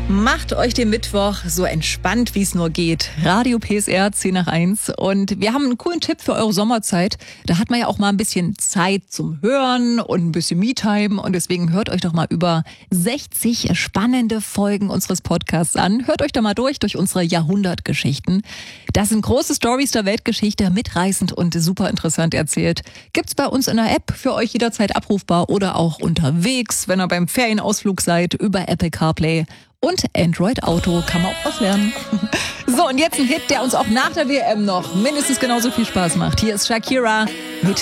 Macht euch den Mittwoch so entspannt, wie es nur geht. Radio PSR 10 nach 1. Und wir haben einen coolen Tipp für eure Sommerzeit. Da hat man ja auch mal ein bisschen Zeit zum Hören und ein bisschen Me-Time. Und deswegen hört euch doch mal über 60 spannende Folgen unseres Podcasts an. Hört euch da mal durch unsere Jahrhundertgeschichten. Das sind große Stories der Weltgeschichte, mitreißend und super interessant erzählt. Gibt's bei uns in der App, für euch jederzeit abrufbar oder auch unterwegs, wenn ihr beim Ferienausflug seid, über Apple CarPlay. Und Android Auto kann man auch was lernen. So, und jetzt ein Hit, der uns auch nach der WM noch mindestens genauso viel Spaß macht. Hier ist Shakira mit